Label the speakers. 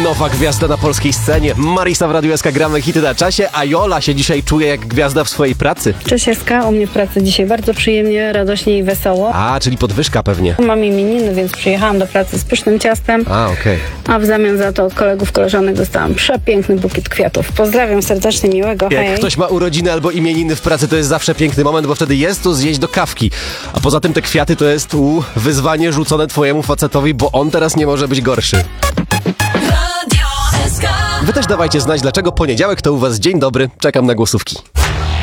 Speaker 1: Nowa gwiazda na polskiej scenie. Marisa w Radiu SK, gramy hity na czasie, a Jola się dzisiaj czuje jak gwiazda w swojej pracy.
Speaker 2: Cześć Eska, u mnie w pracy dzisiaj bardzo przyjemnie, radośnie i wesoło.
Speaker 1: A, czyli podwyżka pewnie.
Speaker 2: Mam imieniny, więc przyjechałam do pracy z pysznym ciastem.
Speaker 1: Okej.
Speaker 2: A w zamian za to od kolegów, koleżanek dostałam przepiękny bukiet kwiatów. Pozdrawiam serdecznie, miłego.
Speaker 1: Jak
Speaker 2: Hej.
Speaker 1: ktoś ma urodziny albo imieniny w pracy, to jest zawsze piękny moment, bo wtedy jest to zjeść do kawki. A poza tym te kwiaty to jest wyzwanie rzucone twojemu facetowi, bo on teraz nie może być gorszy. Wy też dawajcie znać, dlaczego poniedziałek to u was dzień dobry. Czekam na głosówki.